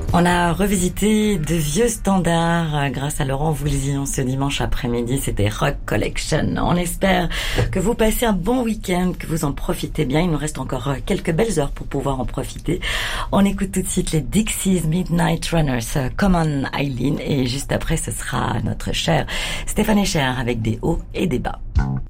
On a revisité de vieux standards grâce à Laurent Voulzillon ce dimanche après-midi. C'était Rock Collection. On espère que vous passez un bon week-end, que vous en profitez bien. Il nous reste encore quelques belles heures pour pouvoir en profiter. On écoute tout de suite les Dixies Midnight Runners, Come On Eileen. Et juste après, ce sera notre cher Stéphane Echer avec des hauts et des bas.